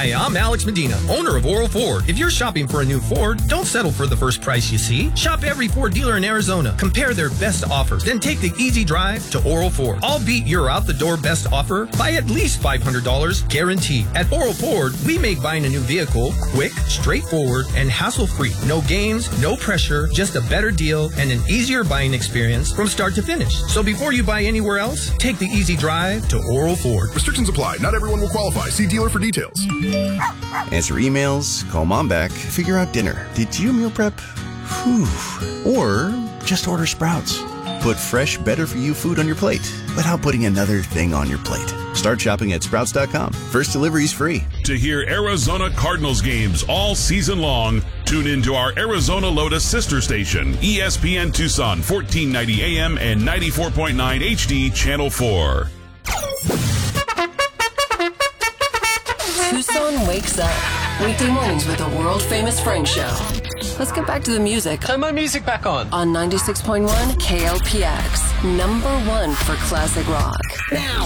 Hi, I'm Alex Medina, owner of Oral Ford. If you're shopping for a new Ford, don't settle for the first price you see. Shop every Ford dealer in Arizona. Compare their best offers. Then take the easy drive to Oral Ford. I'll beat your out-the-door best offer by at least $500 guaranteed. At Oral Ford, we make buying a new vehicle quick, straightforward, and hassle-free. No games, no pressure, just a better deal and an easier buying experience from start to finish. So before you buy anywhere else, take the easy drive to Oral Ford. Restrictions apply. Not everyone will qualify. See dealer for details. Answer emails, call mom back, figure out dinner. Did you meal prep? Whew. Or just order Sprouts. Put fresh, better-for-you food on your plate without putting another thing on your plate. Start shopping at Sprouts.com. First delivery's free. To hear Arizona Cardinals games all season long, tune into our Arizona Lotus sister station, ESPN Tucson, 1490 AM and 94.9 HD, Channel 4. Tucson wakes up. Weekday mornings with the world-famous Frank Show. Let's get back to the music. Turn my music back on. On 96.1 KLPX. #1 for classic rock. Now.